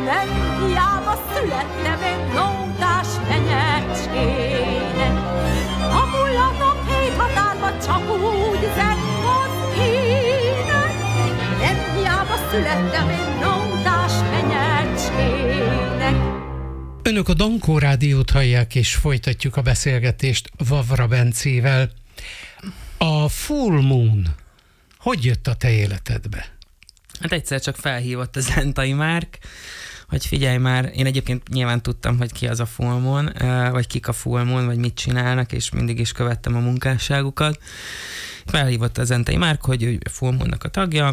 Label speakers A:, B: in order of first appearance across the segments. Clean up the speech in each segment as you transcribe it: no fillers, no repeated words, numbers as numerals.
A: nem hiába születtem én nótás fenyecsének. A mulatok 7 határba csak úgy zeng az ének, nem hiába születtem én nótás fenyecsének.
B: Önök a Dankó Rádiót hallják, és folytatjuk a beszélgetést Vavra Bencével. A Full Moon hogy jött a te életedbe?
C: Hát egyszer csak felhívott a Zentai Márk, hogy figyelj már, én egyébként nyilván tudtam, hogy ki az a Full Moon, vagy kik a Full Moon, vagy mit csinálnak, és mindig is követtem a munkásságukat. Felhívott a Zentai Márk, hogy ő Full Moonnak a tagja,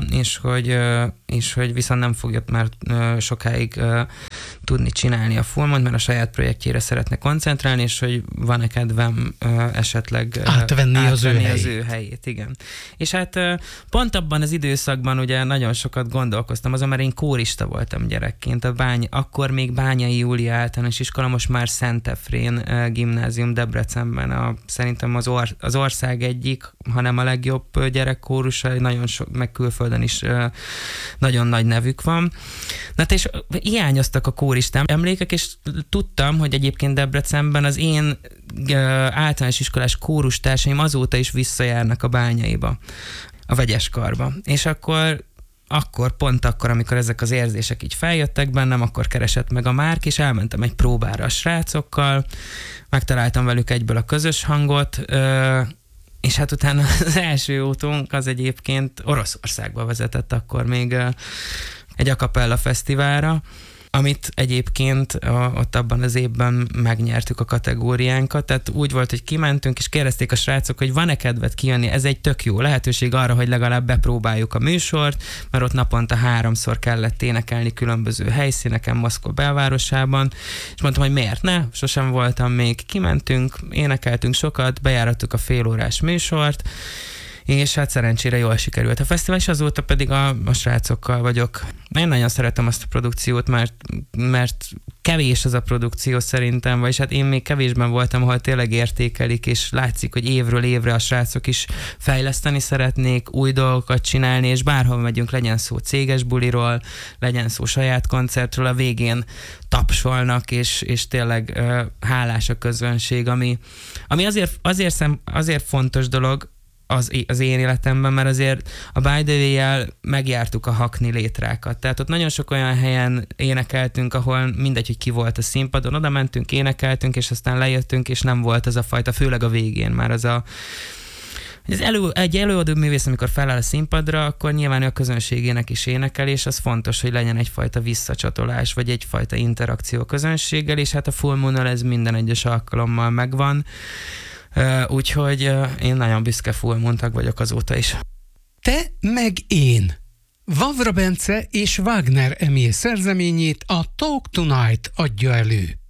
C: és hogy viszont nem fogja már sokáig tudni csinálni a Full Moon, mert a saját projektjére szeretne koncentrálni, és hogy van-e kedvem esetleg
B: átvenni az
C: ő helyét. Igen. És hát pont abban az időszakban ugye nagyon sokat gondolkoztam, azon, mert én kórista voltam gyerekként, akkor még Bányai Júlia általános iskola, most már Szent Efrén gimnázium Debrecenben, szerintem az ország egyik, hanem a legjobb gyerekkórusa, nagyon sok, meg külföldön is nagyon nagy nevük van. Na és hiányoztak a kóristám emlékek, és tudtam, hogy egyébként Debrecenben az én általános iskolás kórustársaim azóta is visszajárnak a Bányaiba, a Vegyeskarba. És akkor, amikor ezek az érzések így feljöttek bennem, akkor keresett meg a Márk, és elmentem egy próbára a srácokkal, megtaláltam velük egyből a közös hangot, és hát utána az első útunk az egyébként Oroszországba vezetett akkor még egy a cappella fesztiválra, amit egyébként ott abban az évben megnyertük a kategóriánkat, tehát úgy volt, hogy kimentünk, és kérdezték a srácok, hogy van-e kedved kijönni, ez egy tök jó lehetőség arra, hogy legalább bepróbáljuk a műsort, mert ott naponta 3-szor kellett énekelni különböző helyszíneken Moszkva belvárosában, és mondtam, hogy miért ne, sosem voltam még, kimentünk, énekeltünk sokat, bejárattuk a félórás műsort, és hát szerencsére jól sikerült a fesztivál, és azóta pedig a srácokkal vagyok. Én nagyon szeretem azt a produkciót, mert kevés az a produkció szerintem, vagyis hát én még kevésben voltam, ahol tényleg értékelik, és látszik, hogy évről évre a srácok is fejleszteni szeretnék, új dolgokat csinálni, és bárhol megyünk, legyen szó céges buliról, legyen szó saját koncertről, a végén tapsolnak, és tényleg hálás a közönség, ami azért fontos dolog, az én életemben, mert azért a By the Way-jel megjártuk a Hackney létrákat. Tehát ott nagyon sok olyan helyen énekeltünk, ahol mindegy, hogy ki volt a színpadon, oda mentünk, énekeltünk, és aztán lejöttünk, és nem volt az a fajta, főleg a végén már egy előadó művész, amikor feláll a színpadra, akkor nyilván a közönségének is énekel, és az fontos, hogy legyen egyfajta visszacsatolás, vagy egyfajta interakció a közönséggel, és hát a Full Moon-nal ez minden egyes alkalommal megvan. Úgyhogy én nagyon büszke Full Moon tag vagyok azóta is.
B: Te meg én. Vavra Bence és Wagner Emil szerzeményét a Talk Tonight adja elő.